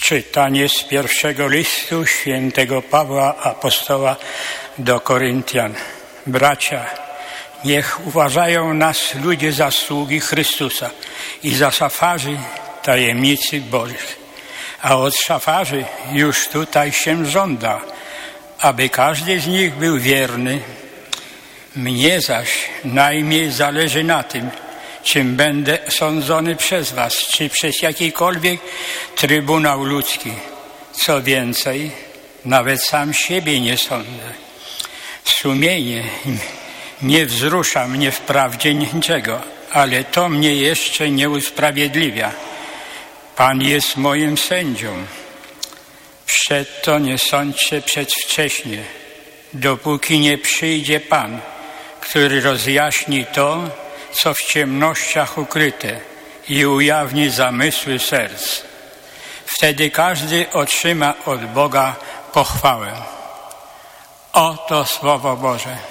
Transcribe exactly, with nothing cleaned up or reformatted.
Czytanie z pierwszego listu świętego Pawła Apostoła do Koryntian. Bracia, niech uważają nas ludzie za sługi Chrystusa i za szafarzy tajemnicy Bożych. A od szafarzy już tutaj się żąda, aby każdy z nich był wierny. Mnie zaś najmniej zależy na tym, czym będę sądzony przez was, czy przez jakikolwiek trybunał ludzki. Co więcej, nawet sam siebie nie sądzę. Sumienie nie wzrusza mnie wprawdzie niczego, ale to mnie jeszcze nie usprawiedliwia. Pan jest moim sędzią. Przeto nie sądźcie przedwcześnie, dopóki nie przyjdzie Pan, który rozjaśni to, co w ciemnościach ukryte i ujawni zamysły serc. Wtedy każdy otrzyma od Boga pochwałę. Oto Słowo Boże.